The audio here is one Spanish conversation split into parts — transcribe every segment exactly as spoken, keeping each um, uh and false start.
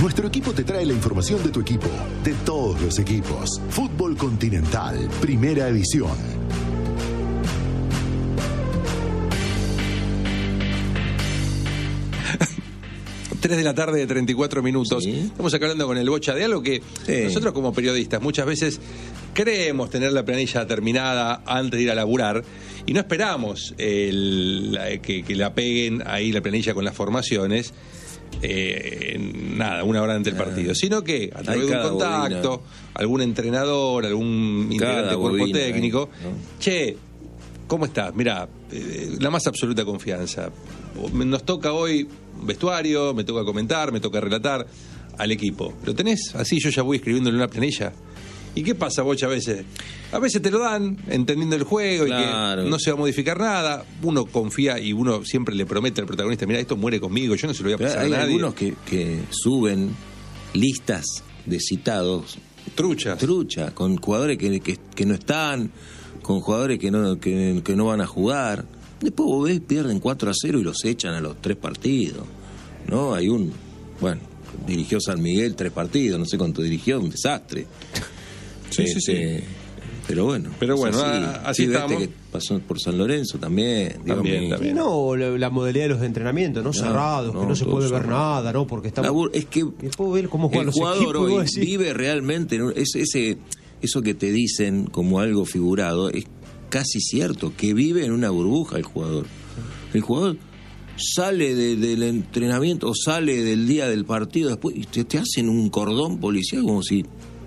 Nuestro equipo te trae la información de tu equipo, de todos los equipos. Fútbol Continental, Primera Edición. tres de la tarde de treinta y cuatro minutos. ¿Sí? Estamos acá hablando con el Bocha de algo que sí. Nosotros como periodistas muchas veces creemos tener la planilla terminada antes de ir a laburar y no esperamos el, la, que, que la peguen ahí la planilla con las formaciones eh, nada, una hora antes del partido, sino que a través de un contacto, bobina. algún entrenador, algún integrante del cuerpo bobina, técnico, ¿no? Che, ¿cómo estás? Mirá, eh, la más absoluta confianza. Nos toca hoy vestuario, me toca comentar, me toca relatar al equipo. ¿Lo tenés? Así yo ya voy escribiéndole una planilla. ¿Y qué pasa, Bocha, a veces? A veces te lo dan, entendiendo el juego, claro. Y que no se va a modificar nada. Uno confía y uno siempre le promete al protagonista, mira, esto muere conmigo, yo no se lo voy a pasar a nadie. Hay algunos que, que suben listas de citados. Truchas. Trucha, con jugadores que, que, que no están, con jugadores que no, que, que no van a jugar. Después vos ves, pierden cuatro a cero y los echan a los tres partidos. ¿No? Hay un... Bueno, dirigió San Miguel tres partidos, no sé cuánto dirigió, un desastre. Sí, este, sí, sí. Pero bueno. Pero bueno, así, así sí, estamos. Que pasó por San Lorenzo también. También, digamos, también. Y no, la, la modalidad de los entrenamientos, ¿no? no Cerrados, no, que no se puede ver cerrado. nada, ¿no? Porque estamos... Labur, es que ver cómo juegan el los jugador equipos, hoy vive realmente... Ese, ese, eso que te dicen como algo figurado es casi cierto, que vive en una burbuja el jugador. El jugador sale de, del entrenamiento o sale del día del partido después y te, te hacen un cordón policial como si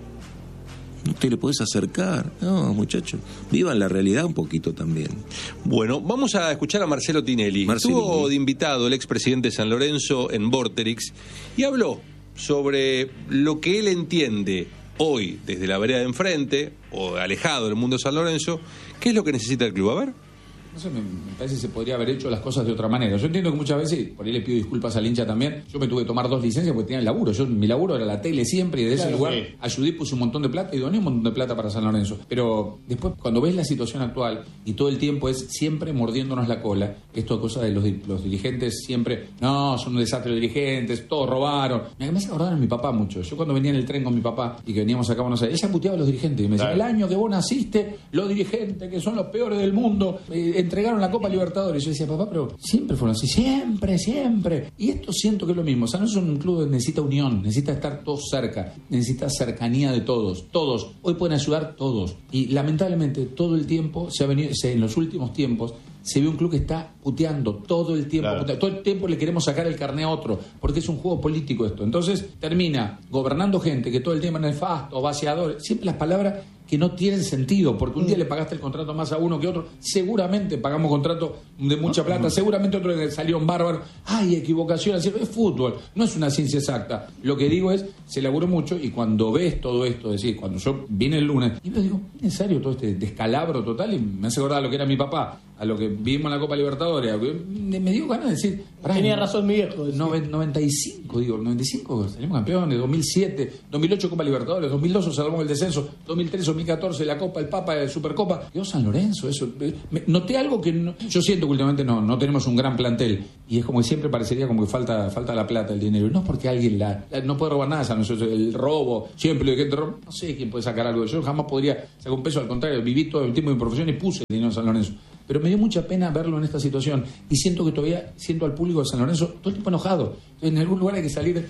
no te le podés acercar. No, muchachos, vivan la realidad un poquito también. Bueno, vamos a escuchar a Marcelo Tinelli. Marcelo. Estuvo de invitado el expresidente de San Lorenzo en Vorterix y habló sobre lo que él entiende hoy desde la vereda de enfrente o alejado del mundo de San Lorenzo. ¿Qué es lo que necesita el club? A ver. No sé, me, me parece que se podría haber hecho las cosas de otra manera. Yo entiendo que muchas veces, por ahí le pido disculpas al hincha también, yo me tuve que tomar dos licencias porque tenía el laburo. Yo, mi laburo era la tele siempre y desde claro, ese lugar sí. ayudé, puse un montón de plata y doné un montón de plata para San Lorenzo. Pero después, cuando ves la situación actual y todo el tiempo es siempre mordiéndonos la cola, esto es cosa de los, los dirigentes siempre, no, son un desastre los dirigentes, todos robaron. Me, me hace acordar a mi papá mucho. Yo cuando venía en el tren con mi papá y que veníamos acá, Buenos Aires, ella puteaba a los dirigentes y me decía, claro. el año que vos naciste, los dirigentes que son los peores del mundo, eh, entregaron la Copa Libertadores. Yo decía, papá, pero siempre fueron así, siempre, siempre. Y esto siento que es lo mismo. O sea, no es un club que necesita unión, necesita estar todos cerca, necesita cercanía de todos, todos. Hoy pueden ayudar todos. Y lamentablemente todo el tiempo, se ha venido, se, en los últimos tiempos, se ve un club que está puteando todo el tiempo. Claro. Todo el tiempo le queremos sacar el carné a otro, porque es un juego político esto. Entonces termina gobernando gente que todo el tiempo es nefasto, vaciador, siempre las palabras que no tienen sentido, porque un día le pagaste el contrato más a uno que otro, seguramente pagamos contrato de mucha plata, seguramente otro le salieron bárbaros, ay, equivocación, es fútbol, no es una ciencia exacta. Lo que digo es, se laburó mucho y cuando ves todo esto, es decir, cuando yo vine el lunes, y me digo, ¿es necesario todo este descalabro total? Y me hace acordar a lo que era mi papá, a lo que vivimos en la Copa Libertadores, me dio ganas de decir, tenía razón mi viejo. noventa y cinco, digo, noventa y cinco salimos campeones, dos mil siete, dos mil ocho Copa Libertadores, dos mil dos salvamos el descenso, dos mil tres, dos mil catorce la Copa, el Papa, la Supercopa, yo San Lorenzo, eso, me, noté algo que no, yo siento que últimamente no, no tenemos un gran plantel y es como que siempre parecería como que falta, falta la plata, el dinero, y no es porque alguien la, la no puede robar nada, San Lorenzo, el robo, siempre lo que gente roba, no sé quién puede sacar algo, yo jamás podría sacar un peso, al contrario, viví todo el tiempo de mi profesión y puse el dinero en San Lorenzo. Pero me dio mucha pena verlo en esta situación y siento que todavía siento al público de San Lorenzo todo el tiempo enojado. Entonces, en algún lugar hay que salir.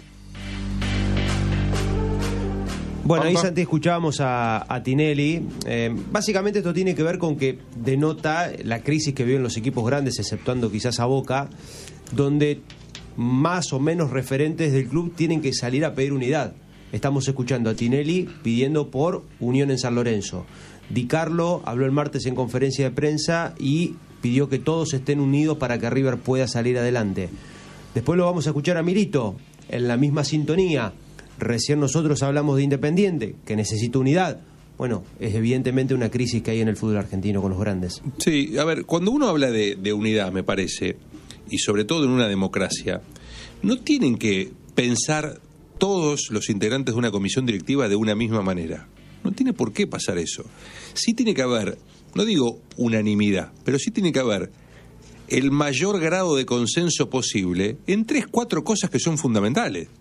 Bueno, ahí Santi escuchábamos a, a Tinelli. Eh, básicamente esto tiene que ver con que denota la crisis que viven los equipos grandes, exceptuando quizás a Boca, donde más o menos referentes del club tienen que salir a pedir unidad. Estamos escuchando a Tinelli pidiendo por unión en San Lorenzo. Di Carlo habló el martes en conferencia de prensa y pidió que todos estén unidos para que River pueda salir adelante. Después lo vamos a escuchar a Milito en la misma sintonía. Recién nosotros hablamos de Independiente, que necesita unidad. Bueno, es evidentemente una crisis que hay en el fútbol argentino con los grandes. Sí, a ver, cuando uno habla de, de unidad, me parece, y sobre todo en una democracia, no tienen que pensar todos los integrantes de una comisión directiva de una misma manera. No tiene por qué pasar eso. Sí tiene que haber, no digo unanimidad, pero sí tiene que haber el mayor grado de consenso posible en tres, cuatro cosas que son fundamentales.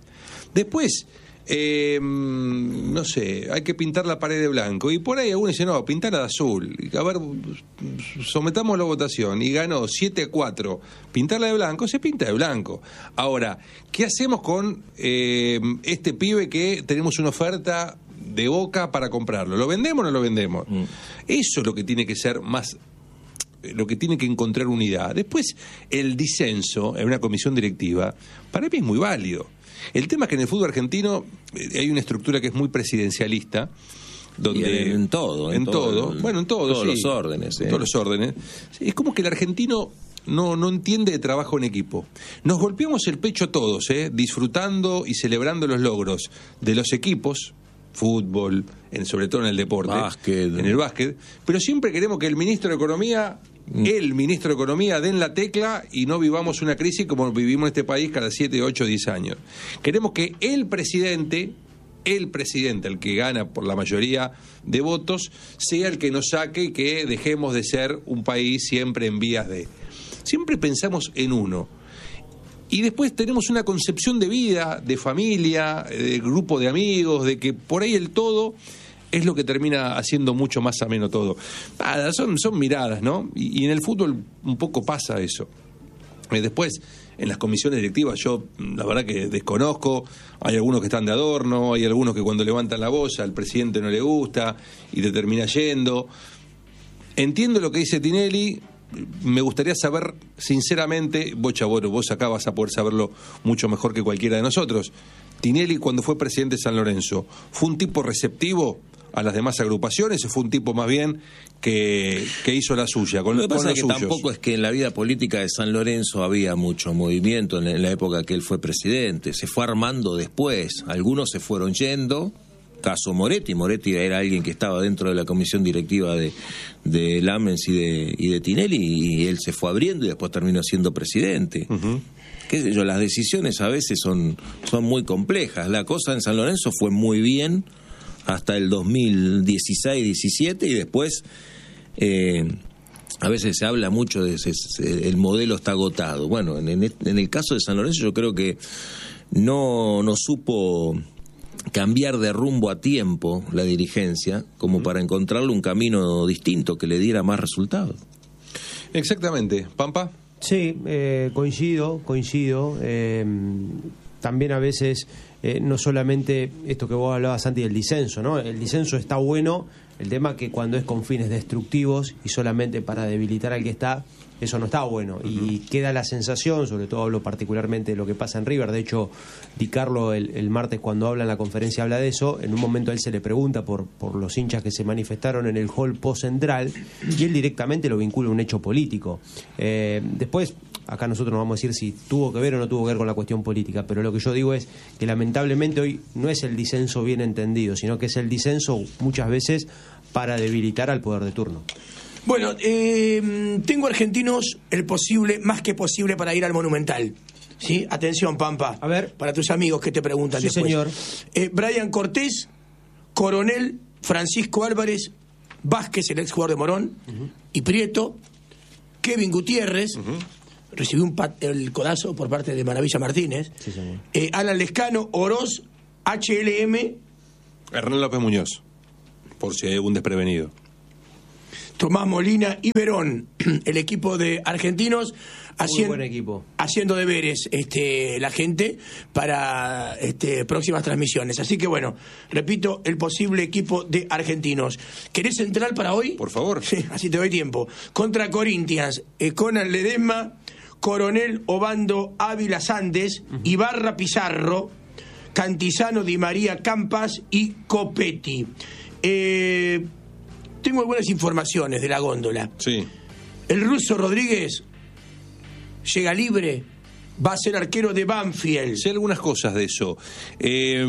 Después, eh, no sé, hay que pintar la pared de blanco. Y por ahí algunos dicen, no, pintarla de azul. Y a ver, sometamos la votación. Y ganó siete a cuatro. Pintarla de blanco, se pinta de blanco. Ahora, ¿qué hacemos con eh, este pibe que tenemos una oferta de Boca para comprarlo? ¿Lo vendemos o no lo vendemos? Mm. Eso es lo que tiene que ser más... lo que tiene que encontrar unidad. Después, el disenso en una comisión directiva, para mí es muy válido. El tema es que en el fútbol argentino eh, hay una estructura que es muy presidencialista, donde en, en todo, en, en todo, todo el, bueno, en todo, todos sí, los órdenes, en ¿eh? todos los órdenes. Es como que el argentino no, no entiende de trabajo en equipo. Nos golpeamos el pecho todos, ¿eh? disfrutando y celebrando los logros de los equipos, fútbol, en, sobre todo en el deporte, básquet. en el básquet, pero siempre queremos que el ministro de Economía, mm. el ministro de Economía, den la tecla y no vivamos una crisis como vivimos en este país cada siete, ocho, diez años. Queremos que el presidente, el presidente, el que gana por la mayoría de votos, sea el que nos saque y que dejemos de ser un país siempre en vías de... Siempre pensamos en uno. Y después tenemos una concepción de vida, de familia, de grupo de amigos, de que por ahí el todo es lo que termina haciendo mucho más ameno todo. Nada, son, son miradas, ¿no? Y, y en el fútbol un poco pasa eso. Eh, después, en las comisiones directivas, yo la verdad que desconozco, hay algunos que están de adorno, hay algunos que cuando levantan la voz al presidente no le gusta y te termina yendo. Entiendo lo que dice Tinelli. Me gustaría saber, sinceramente, Bocha, bueno, vos acá vas a poder saberlo mucho mejor que cualquiera de nosotros. Tinelli, cuando fue presidente de San Lorenzo, ¿fue un tipo receptivo a las demás agrupaciones o fue un tipo más bien que, que hizo la suya? Con, lo que con pasa los es que suyos? Tampoco es que en la vida política de San Lorenzo había mucho movimiento en, en la época que él fue presidente. Se fue armando después. Algunos se fueron yendo. Caso Moretti, Moretti era alguien que estaba dentro de la comisión directiva de, de Lamens y de, y de Tinelli, y él se fue abriendo y después terminó siendo presidente. Uh-huh. Qué sé yo, las decisiones a veces son, son muy complejas. La cosa en San Lorenzo fue muy bien hasta el dos mil dieciséis diecisiete y después eh, a veces se habla mucho de ese, el modelo está agotado. Bueno, en, en el caso de San Lorenzo yo creo que no, no supo cambiar de rumbo a tiempo la dirigencia como para encontrarle un camino distinto que le diera más resultados. Exactamente. ¿Pampa? Sí, eh, coincido, coincido. Eh, también a veces, eh, no solamente esto que vos hablabas, Santi, del disenso, ¿no? El disenso está bueno, el tema que cuando es con fines destructivos y solamente para debilitar al que está, eso no está bueno. Uh-huh. Y queda la sensación, sobre todo hablo particularmente de lo que pasa en River, de hecho, Di Carlo el, el martes cuando habla en la conferencia habla de eso, en un momento a él se le pregunta por, por los hinchas que se manifestaron en el hall post-central y él directamente lo vincula a un hecho político. Eh, después, acá nosotros no vamos a decir si tuvo que ver o no tuvo que ver con la cuestión política, pero lo que yo digo es que lamentablemente hoy no es el disenso bien entendido, sino que es el disenso muchas veces para debilitar al poder de turno. Bueno, eh, tengo argentinos el posible, más que posible, para ir al Monumental. ¿Sí? Atención, Pampa. A ver. Para tus amigos que te preguntan sí, después. señor. Eh, Brian Cortés, Coronel, Francisco Álvarez, Vázquez, el ex jugador de Morón, uh-huh. y Prieto, Kevin Gutiérrez, uh-huh. recibió un pat- el codazo por parte de Maravilla Martínez, sí, señor. Eh, Alan Lescano, Oroz, H L M, Hernán López Muñoz, por si hay algún desprevenido. Tomás Molina y Verón, el equipo de argentinos hacien, buen equipo. haciendo deberes este, la gente para este, próximas transmisiones. Así que bueno, repito, el posible equipo de argentinos. ¿Querés central para hoy? Por favor. Sí, así te doy tiempo. Contra Corinthians, eh, Conan Ledesma, Coronel Obando Ávila Sandes, uh-huh. Ibarra Pizarro, Cantizano Di María Campas y Copetti. Eh... Tengo algunas informaciones de la góndola. Sí. El ruso Rodríguez llega libre, va a ser arquero de Banfield. Sé algunas cosas de eso. Eh,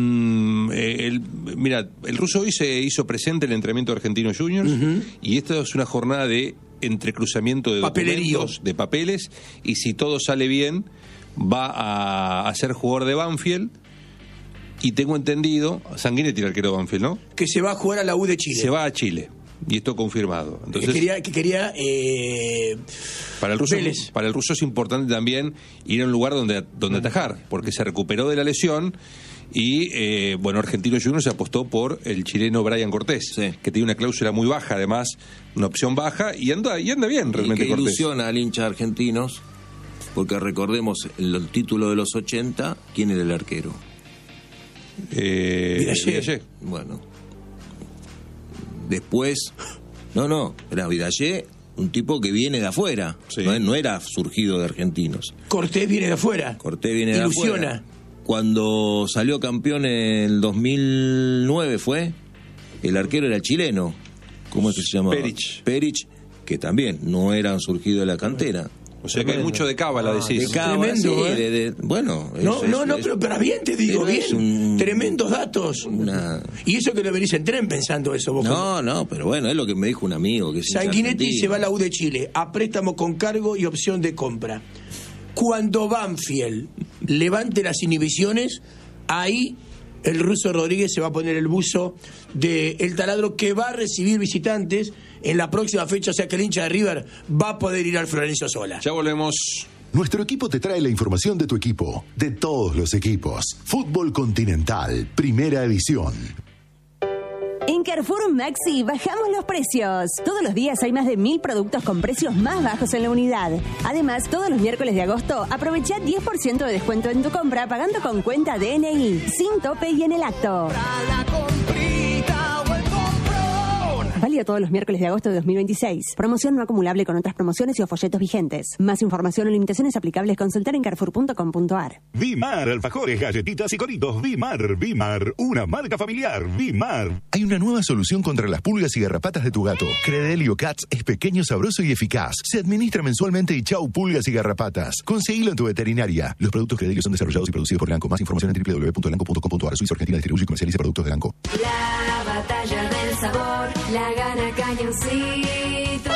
el, mira, el ruso hoy se hizo presente en el entrenamiento de Argentinos Juniors, uh-huh. y esta es una jornada de entrecruzamiento de Papelerío. documentos, de papeles, y si todo sale bien, va a, a ser jugador de Banfield. Y tengo entendido, Sanguinetti, el arquero de Banfield, ¿no? Que se va a jugar a la U de Chile. Se va a Chile. y esto confirmado. Entonces, que quería, que quería eh, para el ruso, Vélez. para el ruso es importante también ir a un lugar donde, donde atajar, porque se recuperó de la lesión y, eh, bueno, Argentino Juniors se apostó por el chileno Brian Cortés, Sí. que tiene una cláusula muy baja, además, una opción baja, y anda, y anda bien realmente y que Cortés. ilusiona al hincha argentinos, porque recordemos el, el título de los ochenta, ¿quién era el arquero? Eh, Vidallé. Vidallé. Bueno, después, no, no, era Vidallé, un tipo que viene de afuera, Sí. no, no era surgido de argentinos. Cortés viene de afuera. Cortés viene de Ilusiona. afuera. Cuando salió campeón en el dos mil nueve fue, el arquero era el chileno, ¿cómo es que se llama? Perich. Perich, que también no era surgido de la cantera. O sea que hay mucho de cábala, decís. De Cava, Tremendo, sí, ¿eh? de- de- bueno, No, es- no, es- no, es- pero, pero bien te digo, pero bien. es un- Tremendos datos. una- Y eso que lo venís en tren pensando eso, vos. No, no, pero bueno, es lo que me dijo un amigo. Que es hincha Sanguinetti argentino. se va a la U de Chile, a préstamo con cargo y opción de compra. Cuando Banfield levante las inhibiciones, ahí el ruso Rodríguez se va a poner el buzo de el taladro que va a recibir visitantes en la próxima fecha, o sea que el hincha de River va a poder ir al Florencio Sola. Ya volvemos. Nuestro equipo te trae la información de tu equipo, de todos los equipos. Fútbol Continental, Primera Edición. En Carrefour Maxi bajamos los precios. Todos los días hay más de mil productos con precios más bajos en la unidad. Además, todos los miércoles de agosto aprovecha diez por ciento de descuento en tu compra pagando con cuenta D N I, sin tope y en el acto. Válido todos los miércoles de agosto de dos mil veintiséis. Promoción no acumulable con otras promociones y o folletos vigentes. Más información o limitaciones aplicables consultar en carrefour punto com punto a r. Vimar, alfajores, galletitas y coritos. Vimar, Vimar, una marca familiar. Vimar. Hay una nueva solución contra las pulgas y garrapatas de tu gato. Credelio Cats es pequeño, sabroso y eficaz. Se administra mensualmente y chau pulgas y garrapatas. Conseguilo en tu veterinaria. Los productos Credelio son desarrollados y producidos por Lanco. Más información en doble u doble u doble u punto lanco punto com punto a r. Suiza Argentina distribuye y comercializa productos de Lanco. La batalla del sabor la gana Cañoncito.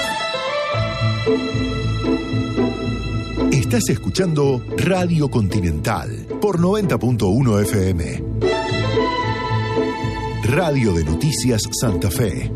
Estás escuchando Radio Continental por noventa punto uno F M. Radio de Noticias Santa Fe.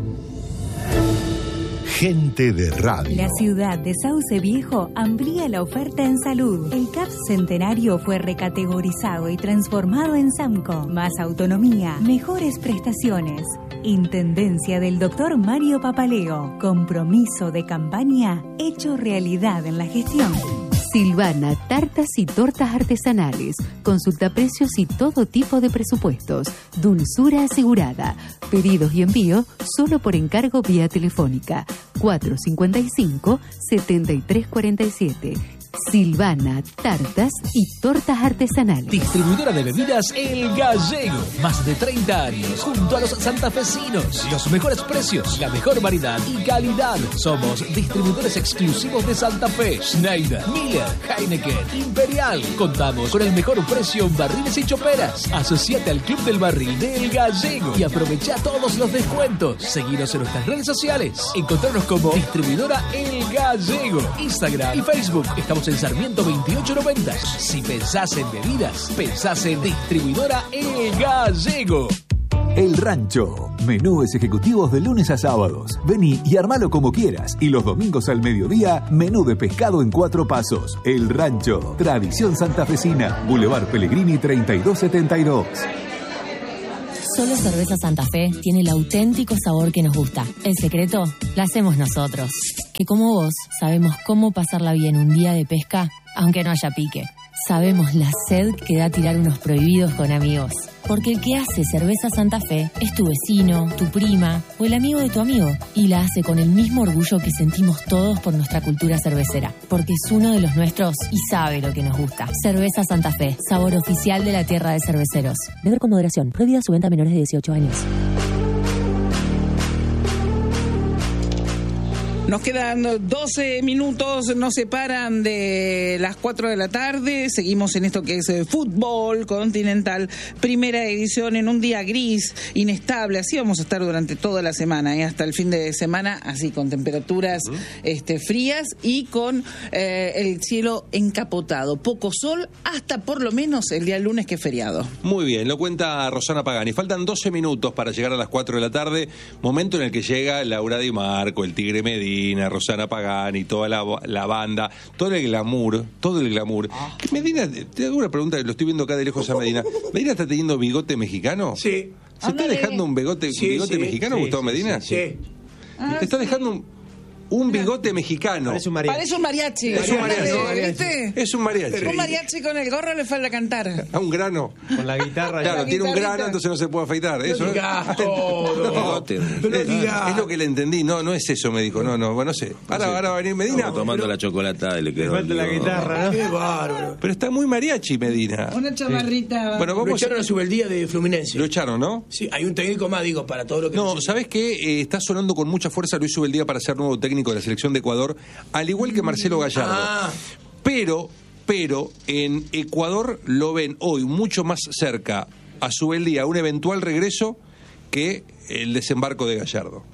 Gente de radio. La ciudad de Sauce Viejo amplía la oferta en salud. El C A P Centenario fue recategorizado y transformado en SAMCO. Más autonomía, mejores prestaciones. Intendencia del doctor Mario Papaleo. Compromiso de campaña hecho realidad en la gestión. Silvana, tartas y tortas artesanales. Consulta precios y todo tipo de presupuestos. Dulzura asegurada. Pedidos y envío solo por encargo vía telefónica. cuatro cinco cinco, siete tres cuatro siete. Silvana, tartas y tortas artesanales. Distribuidora de bebidas El Gallego. Más de treinta años junto a los santafesinos. Los mejores precios, la mejor variedad y calidad. Somos distribuidores exclusivos de Santa Fe. Schneider, Miller, Heineken, Imperial. Contamos con el mejor precio en barriles y choperas. Asociate al Club del Barril de El Gallego y aprovecha todos los descuentos. Seguinos en nuestras redes sociales. Encontrarnos como Distribuidora El Gallego. Instagram y Facebook. Estamos en Sarmiento veintiocho noventa. Si pensás en bebidas, pensás en Distribuidora El Gallego. El Rancho. Menúes ejecutivos de lunes a sábados. Vení y armalo como quieras. Y los domingos al mediodía, menú de pescado en cuatro pasos. El Rancho. Tradición santafesina. Boulevard Pellegrini treinta y dos setenta y dos. Solo Cerveza Santa Fe tiene el auténtico sabor que nos gusta. El secreto lo hacemos nosotros, que como vos sabemos cómo pasarla bien un día de pesca, aunque no haya pique. Sabemos la sed que da tirar unos prohibidos con amigos. Porque el que hace Cerveza Santa Fe es tu vecino, tu prima o el amigo de tu amigo. Y la hace con el mismo orgullo que sentimos todos por nuestra cultura cervecera. Porque es uno de los nuestros y sabe lo que nos gusta. Cerveza Santa Fe, sabor oficial de la tierra de cerveceros. Beber con moderación. Prohibida su venta a menores de dieciocho años. Nos quedan doce minutos, nos separan de las cuatro de la tarde. Seguimos en esto que es eh, fútbol continental, primera edición, en un día gris, inestable. Así vamos a estar durante toda la semana, ¿eh? Hasta el fin de semana, así con temperaturas uh-huh. este, frías y con eh, el cielo encapotado. Poco sol, hasta por lo menos el día lunes, que es feriado. Muy bien, lo cuenta Rosana Pagani. Faltan doce minutos para llegar a las cuatro de la tarde, momento en el que llega Laura Di Marco, el Tigre Medina, Rosana Pagani, toda la, la banda, todo el glamour, todo el glamour. Ah. Medina, te hago una pregunta, lo estoy viendo acá de lejos a Medina. ¿Medina está teniendo bigote mexicano? Sí. ¿Se está dejando un bigote, sí, bigote sí, mexicano, sí, Gustavo sí, Medina? Sí. sí. Ah, te está dejando un, un bigote mexicano. Parece un mariachi. Parece un mariachi. Es un mariachi. ¿Viste? Es un mariachi. Un mariachi con el gorro le falta cantar. A un grano. Con la guitarra. Claro, tiene un grano, entonces no se puede afeitar. No eso digas todo. No lo digas. Es lo que le entendí. No, no es eso, me dijo. No, no, bueno, no sé. Ahora, ahora va a venir Medina. Estamos tomando pero... la chocolatada y le quedó. Le falta la guitarra, ¿no? Qué bárbaro. Pero está muy mariachi, Medina. Una chamarrita. Sí. Bueno, vamos lo echaron a Subeldía de Fluminense. Lo echaron, ¿no? Sí, hay un técnico más, digo, para todo lo que... No, ¿sabés qué? Eh, está sonando con mucha fuerza Luis Subeldía para ser nuevo técnico de la selección de Ecuador, al igual que Marcelo Gallardo. Ah. Pero, pero en Ecuador lo ven hoy mucho más cerca a Subeldía, un eventual regreso, que el desembarco de Gallardo.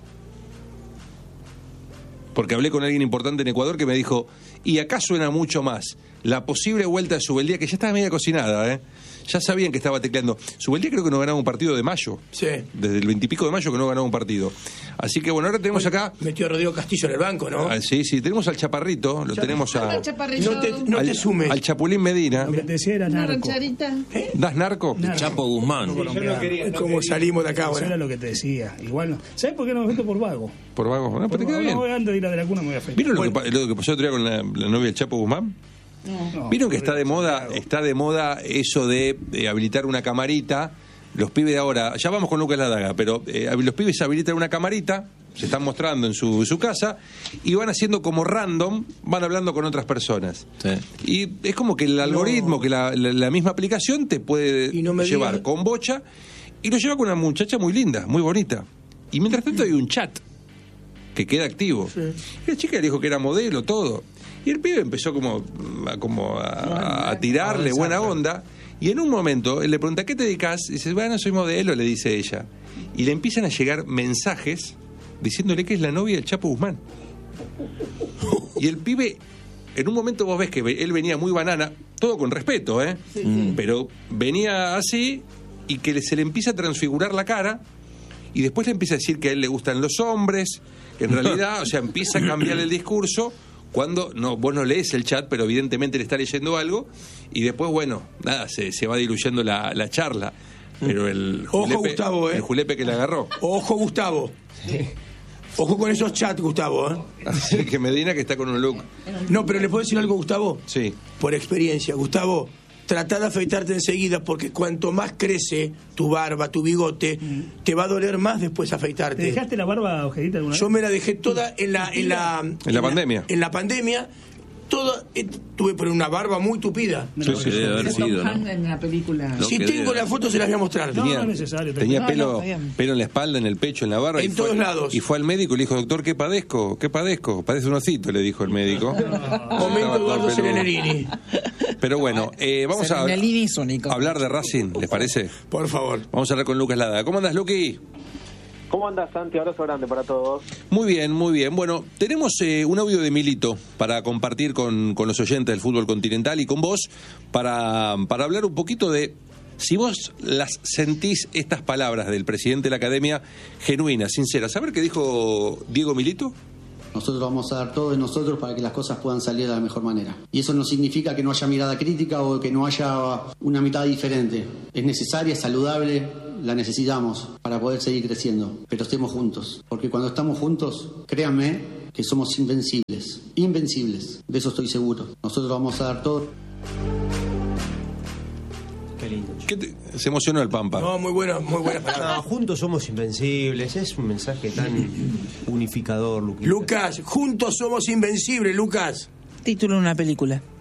Porque hablé con alguien importante en Ecuador que me dijo, y acá suena mucho más la posible vuelta de Subeldía, que ya estaba media cocinada, ¿eh? Ya sabían que estaba tecleando. Subeldía creo que no ganaba un partido de mayo. Sí. Desde el veintipico de mayo que no ganaba un partido. Así que bueno, ahora tenemos Oye, acá... Metió a Rodrigo Castillo en el banco, ¿no? Ah, sí, sí, tenemos al Chaparrito, lo Chap- tenemos a... Hola, Chaparrito. No te, no al, te sumes. al Chapulín Medina. Lo que te decía era Una narco. rancharita. ¿Eh? ¿Das narco? El Chapo Guzmán. Sí, yo no quería, no ¿Cómo quería. salimos de acá Eso ahora? era lo que te decía. Igual no. ¿Sabes por qué no me meto por vago? Por vago. No, Por pero te queda vago, bien. no, antes de ir a de la cuna me voy a afeitar. ¿Vieron lo, Bueno. que, pa- lo que pasó el otro día con la, la novia del Chapo Guzmán? No, ¿Vieron que está de no, moda, no. está de moda eso de, de habilitar una camarita? Los pibes de ahora, ya vamos con Lucas Ladaga, pero eh, los pibes habilitan una camarita, se están mostrando en su, su casa, y van haciendo como random, van hablando con otras personas. Sí. Y es como que el algoritmo, No. que la, la, la misma aplicación te puede Y no me llevar digas- con bocha, y lo lleva con una muchacha muy linda, muy bonita. Y mientras tanto hay un chat que queda activo. Sí. Y la chica le dijo que era modelo, todo. Y el pibe empezó como, a, como a, a tirarle buena onda. Y en un momento él le pregunta, ¿qué te dedicas? Y dice, bueno, soy modelo, le dice ella. Y le empiezan a llegar mensajes diciéndole que es la novia del Chapo Guzmán. Y el pibe, en un momento vos ves que él venía muy banana, todo con respeto, ¿eh? Sí, sí. Pero venía así y que le- se le empieza a transfigurar la cara y después le empieza a decir que a él le gustan los hombres, que en realidad, o sea, empieza a cambiar el discurso cuando no vos no lees el chat, pero evidentemente le está leyendo algo, y después, bueno, nada, se, se va diluyendo la, la charla. Pero el Ojo, julepe, Gustavo, ¿eh? el julepe que le agarró. Ojo, Gustavo. Ojo con esos chats, Gustavo, ¿eh? Así que Medina, que está con un look. No, pero ¿le puedo decir algo, Gustavo? Sí. Por experiencia, Gustavo, trata de afeitarte enseguida, porque cuanto más crece tu barba, tu bigote, te va a doler más después ¿Te afeitarte. dejaste la barba ojedita alguna vez? Yo me la dejé toda en la en la En la pandemia. En la pandemia, toda eh, tuve por una barba muy tupida. Sí, sí, Debe haber Tom sido, ¿no? Hanks en la película. Lo Si que tengo debe- la foto se las voy a mostrar. No, Tenía, no es necesario. tenía No, pelo, no, está bien. pelo en la espalda, en el pecho, en la barba. En y fue- todos lados. Y fue al médico y le dijo, doctor, ¿qué padezco? ¿Qué padezco? Padece un osito, le dijo el médico. Momento Estaba todo Eduardo peludo. Serenerini. Pero bueno, eh, vamos a Serenelini es único. hablar de Racing, ¿les parece? Por favor. Vamos a hablar con Lucas Lada. ¿Cómo andas, Luqui? ¿Cómo andas, Santi? Abrazo grande para todos. Muy bien, muy bien. Bueno, tenemos eh, un audio de Milito para compartir con, con los oyentes del fútbol continental y con vos para, para hablar un poquito de si vos las sentís estas palabras del presidente de la academia genuinas, sinceras. ¿Saber qué dijo Diego Milito? Nosotros vamos a dar todo de nosotros para que las cosas puedan salir de la mejor manera. Y eso no significa que no haya mirada crítica o que no haya una mitad diferente. Es necesaria, es saludable, la necesitamos para poder seguir creciendo. Pero estemos juntos. Porque cuando estamos juntos, créanme que somos invencibles. Invencibles. De eso estoy seguro. Nosotros vamos a dar todo. Qué lindo. ¿Qué te- se emocionó el Pampa. No, muy buena, muy buena palabra. No, juntos somos invencibles. Es un mensaje tan unificador, Luquita. Lucas, juntos somos invencibles, Lucas. Título de una película.